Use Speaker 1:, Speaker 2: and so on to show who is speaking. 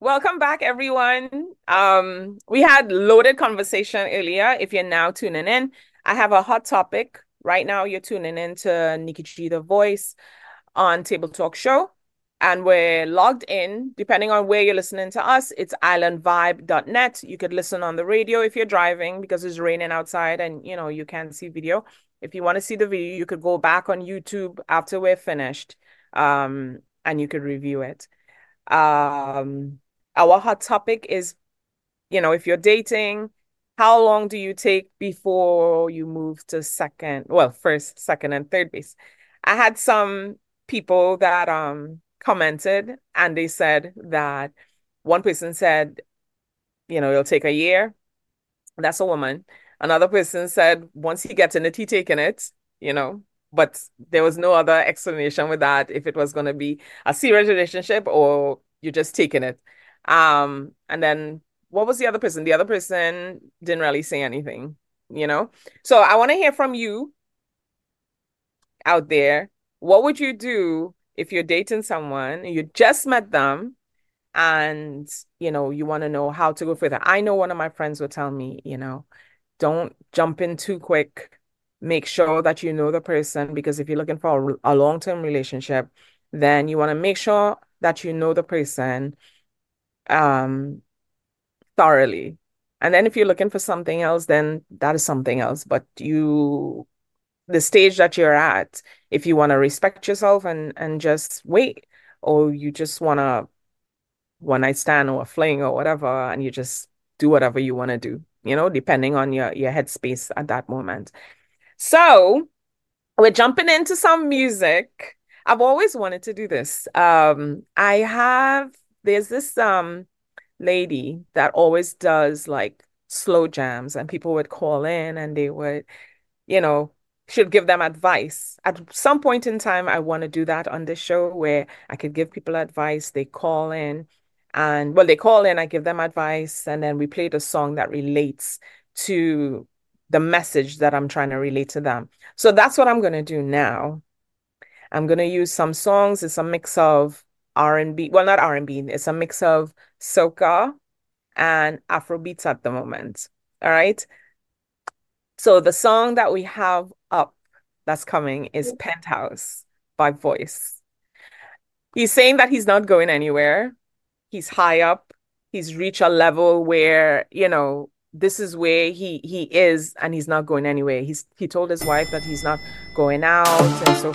Speaker 1: Welcome back, everyone. We had loaded conversation earlier. If you're now tuning in, I have a hot topic. Right now, you're tuning in to Nikki G, the voice on Table Talk Show. And we're logged in, depending on where you're listening to us, it's islandvibe.net. You could listen on the radio if you're driving because it's raining outside and you can't see video. If you want to see the video, you could go back on YouTube after we're finished, and you could review it. Um, our hot topic is, if you're dating, how long do you take before you move to first, second, and third base? I had some people that commented and they said that one person said, it'll take a year. That's a woman. Another person said once he gets in it, he taking it, you know, but there was no other explanation with that if it was going to be a serious relationship or you're just taking it. And then what was the other person? The other person didn't really say anything, you know? So I want to hear from you out there. What would you do if you're dating someone, you just met them, and you want to know how to go further? I know one of my friends would tell me, don't jump in too quick. Make sure that you know the person, because if you're looking for a long-term relationship, then you want to make sure that you know the person um thoroughly. And then if you're looking for something else, then that is something else. But the stage that you're at, if you want to respect yourself and just wait, or you just want to one night stand or a fling or whatever, and you just do whatever you want to do, depending on your headspace at that moment. So we're jumping into some music. I've always wanted to do this. There's this lady that always does like slow jams, and people would call in and they would, you know, should give them advice. At some point in time, I want to do that on this show where I could give people advice. They call in they call in, I give them advice, and then we play the song that relates to the message that I'm trying to relate to them. So that's what I'm going to do now. I'm going to use some songs. It's a mix of R&B. Well, not R&B. It's a mix of soca and Afrobeats at the moment. All right. So the song that we have up that's coming is Penthouse by Voice. He's saying that he's not going anywhere. He's high up. He's reached a level where, this is where he is and he's not going anywhere. He told his wife that he's not going out and so